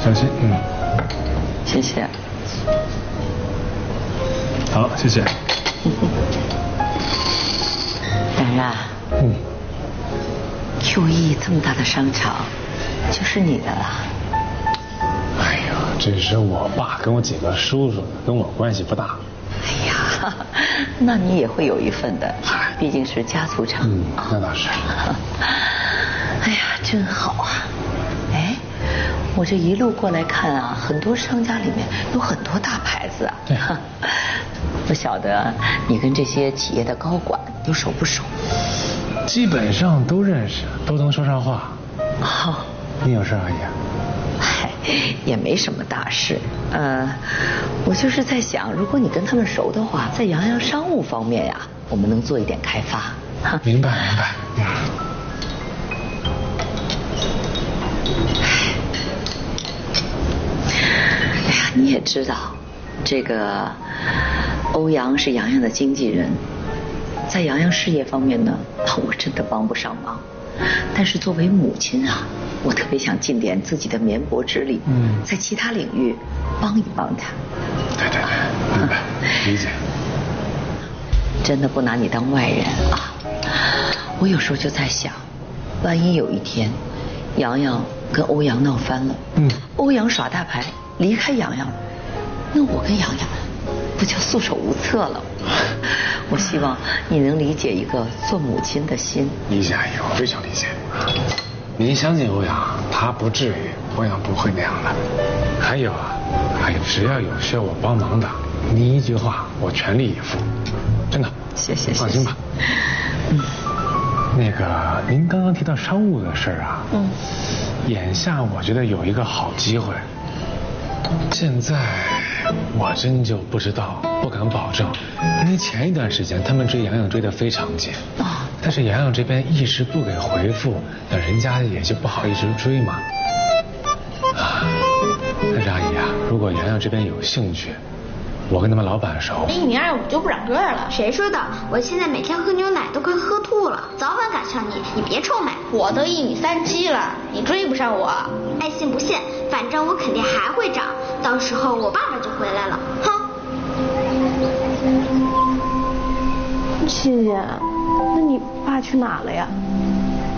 小心。 谢谢。 好，谢谢。 冉冉。QE 这么大的商场，就是你的了。 哎呀，这是我爸跟我几个叔叔，跟我关系不大。 哎呀，那你也会有一份的，毕竟是家族厂。 那倒是。 哎呀，真好啊！哎，我这一路过来看啊，很多商家里面有很多大牌子啊。 对。 不晓得你跟这些企业的高管都熟不熟？ 基本上都认识，都能说上话。 好， 你有事阿姨？ 嗨，也没什么大事。我就是在想，如果你跟他们熟的话，在洋洋商务方面呀，我们能做一点开发。 明白。 哎呀，你也知道，这个欧阳是洋洋的经纪人，在洋洋事业方面呢，我真的帮不上忙。但是作为母亲啊，我特别想尽点自己的绵薄之力，在其他领域帮一帮他。 对，明白，理解。 真的不拿你当外人啊！我有时候就在想，万一有一天，洋洋跟欧阳闹翻了，欧阳耍大牌离开洋洋了，那我跟洋洋不就束手无策了？我希望你能理解一个做母亲的心。 理解阿姨，我非常理解。您相信欧阳，他不至于，欧阳不会那样的。还有啊，只要有需要我帮忙的，您一句话，我全力以赴，真的。 谢谢， 放心吧。那个，您刚刚提到商务的事儿啊，眼下我觉得有一个好机会。现在我真就不知道，不敢保证，因为前一段时间他们追洋洋追得非常紧，但是洋洋这边一直不给回复，那人家也就不好一直追嘛。但是阿姨啊，如果洋洋这边有兴趣，我跟他们老板熟。 1.25就不长个儿了。 谁说的？我现在每天喝牛奶都快喝吐了，早晚赶上你，你别臭美。 我都1.37米了，你追不上我。 爱信不信，反正我肯定还会长，到时候我爸爸就回来了。哼。 欣欣，那你爸去哪了呀？